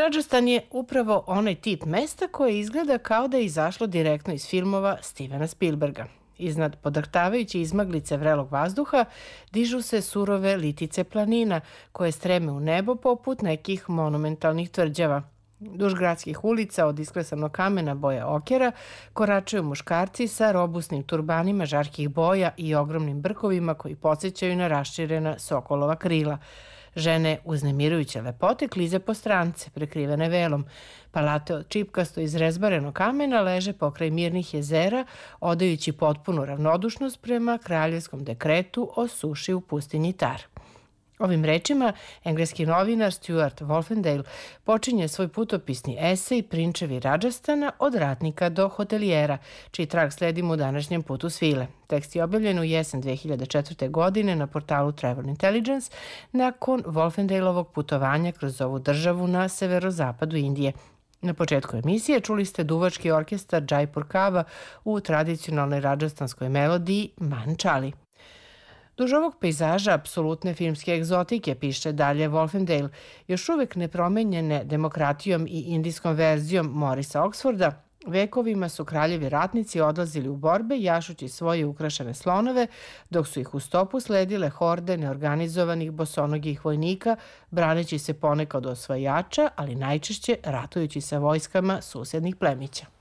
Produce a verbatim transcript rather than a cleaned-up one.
Rajasthan je upravo onaj tip mesta koje izgleda kao da je izašlo direktno iz filmova Stevena Spielberga. Iznad podrhtavajuće izmaglice vrelog vazduha dižu se surove litice planina koje streme u nebo poput nekih monumentalnih tvrđava. Duž gradskih ulica od isklesanog kamena boja okera koračaju muškarci sa robusnim turbanima žarkih boja i ogromnim brkovima koji podsjećaju na raširena sokolova krila. Žene uznemirujuće lepote klize po strance, prekrivene velom. Palate od čipkasto izrezbarenog kamena leže pokraj mirnih jezera, odajući potpunu ravnodušnost prema kraljevskom dekretu o suši u pustinji Tar. Ovim rečima engleski novinar Stuart Wolfendale počinje svoj putopisni esej Prinčevi Rajasthana od ratnika do hotelijera, čiji trag sledimo u današnjem putu svile. Tekst je objavljen u jesen dve hiljade četvrte. godine na portalu Travel Intelligence nakon Wolfendaleovog putovanja kroz ovu državu na severozapadu Indije. Na početku emisije čuli ste duvački orkestar Jaipur Kava u tradicionalnoj rajasthanskoj melodiji Man Chali. Duž ovog pejzaža apsolutne filmske egzotike, piše dalje Wolfendale, još uvek nepromenjene demokratijom i indijskom verzijom Morisa Oxforda, vekovima su kraljevi ratnici odlazili u borbe jašući svoje ukrašene slonove, dok su ih u stopu sledile horde neorganizovanih bosonogih vojnika, braneći se ponekad od osvajača, ali najčešće ratujući sa vojskama susednih plemića.